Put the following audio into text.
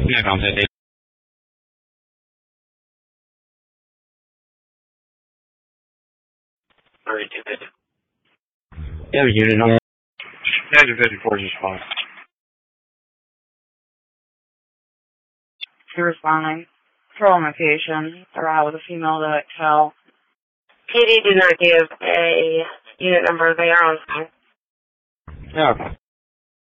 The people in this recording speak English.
Yeah, contact. Yeah, unit number. Engine 54 is responding. You're responding. Patrol location. Arrival with a female to Excel. PD did not give a unit number. They are on time. Yeah, okay.